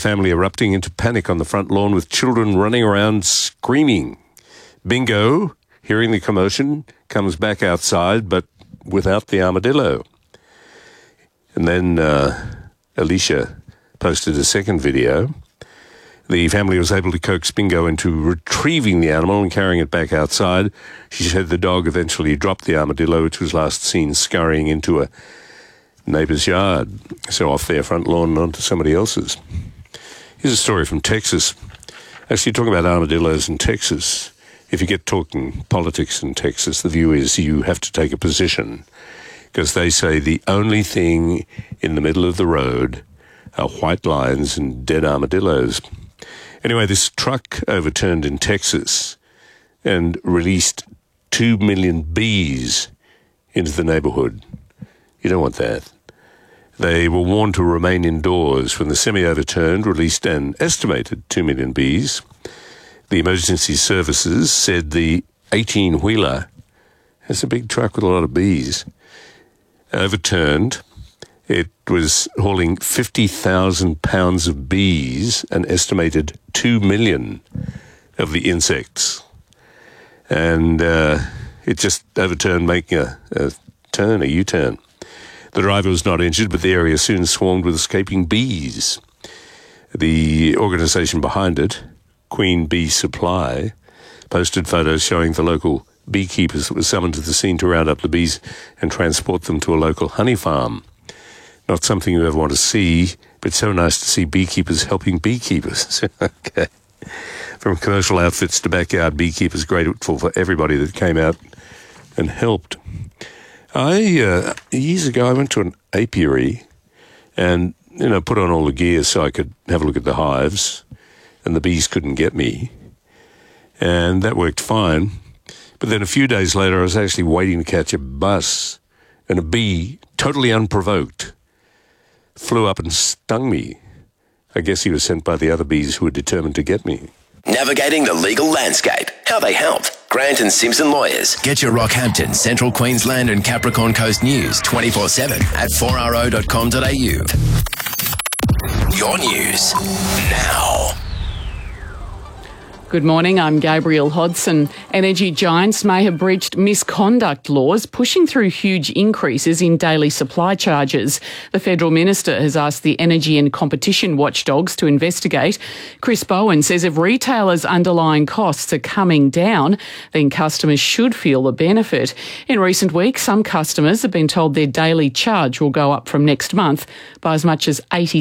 family erupting into panic on the front lawn with children running around screaming. Bingo, hearing the commotion, comes back outside, but without the armadillo. And then Alicia posted a second video. The family was able to coax Bingo into retrieving the animal and carrying it back outside. She said the dog eventually dropped the armadillo, which was last seen scurrying into a neighbour's yard, so off their front lawn and onto somebody else's. Here's a story from Texas. Actually, talking about armadillos in Texas, if you get talking politics in Texas, the view is you have to take a position, because they say the only thing in the middle of the road are white lines and dead armadillos. Anyway, this truck overturned in Texas and released 2 million bees into the neighbourhood. You don't want that. They were warned to remain indoors when the semi-overturned released an estimated 2 million bees. The emergency services said the 18-wheeler, that's a big truck with a lot of bees, overturned. It was hauling 50,000 pounds of bees, an estimated 2 million of the insects. And it just overturned, making a U-turn. The driver was not injured, but the area soon swarmed with escaping bees. The organisation behind it, Queen Bee Supply, posted photos showing the local beekeepers that were summoned to the scene to round up the bees and transport them to a local honey farm. Not something you ever want to see, but so nice to see beekeepers helping beekeepers. Okay. From commercial outfits to backyard beekeepers, grateful for everybody that came out and helped. Years ago, I went to an apiary and, put on all the gear so I could have a look at the hives, and the bees couldn't get me. And that worked fine. But then a few days later, I was actually waiting to catch a bus, and a bee, totally unprovoked, flew up and stung me. I guess he was sent by the other bees who were determined to get me. Navigating the legal landscape. How they helped. Grant and Simpson Lawyers. Get your Rockhampton, Central Queensland and Capricorn Coast news 24/7 at 4ro.com.au. Your news now. Good morning, I'm Gabrielle Hodson. Energy giants may have breached misconduct laws, pushing through huge increases in daily supply charges. The Federal Minister has asked the Energy and Competition watchdogs to investigate. Chris Bowen says if retailers' underlying costs are coming down, then customers should feel the benefit. In recent weeks, some customers have been told their daily charge will go up from next month by as much as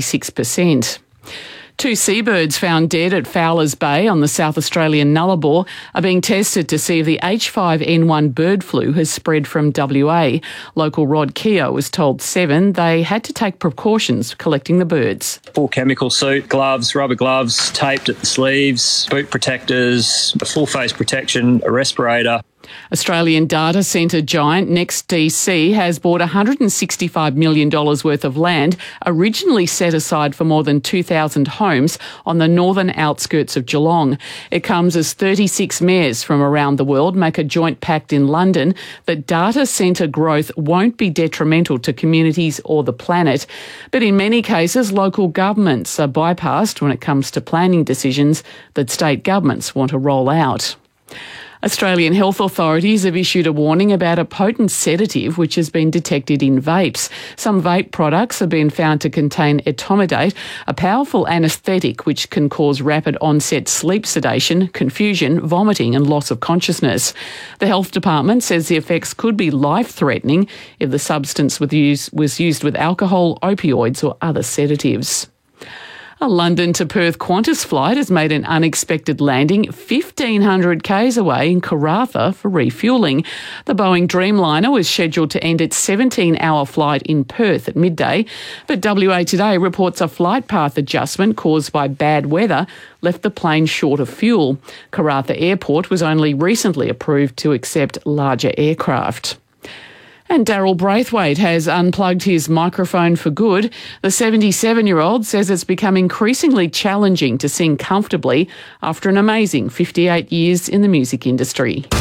86%. 2 seabirds found dead at Fowlers Bay on the South Australian Nullarbor are being tested to see if the H5N1 bird flu has spread from WA. Local Rod Keogh was told 7 they had to take precautions collecting the birds. Full chemical suit, gloves, rubber gloves, taped at the sleeves, boot protectors, a full face protection, a respirator. Australian data centre giant NextDC has bought $165 million worth of land originally set aside for more than 2,000 homes on the northern outskirts of Geelong. It comes as 36 mayors from around the world make a joint pact in London that data centre growth won't be detrimental to communities or the planet. But in many cases, local governments are bypassed when it comes to planning decisions that state governments want to roll out. Australian health authorities have issued a warning about a potent sedative which has been detected in vapes. Some vape products have been found to contain etomidate, a powerful anaesthetic which can cause rapid onset sleep sedation, confusion, vomiting and loss of consciousness. The Health Department says the effects could be life-threatening if the substance was used with alcohol, opioids or other sedatives. A London to Perth Qantas flight has made an unexpected landing 1,500 k's away in Karratha for refuelling. The Boeing Dreamliner was scheduled to end its 17-hour flight in Perth at midday, but WA Today reports a flight path adjustment caused by bad weather left the plane short of fuel. Karratha Airport was only recently approved to accept larger aircraft. And Daryl Braithwaite has unplugged his microphone for good. The 77-year-old says it's become increasingly challenging to sing comfortably after an amazing 58 years in the music industry.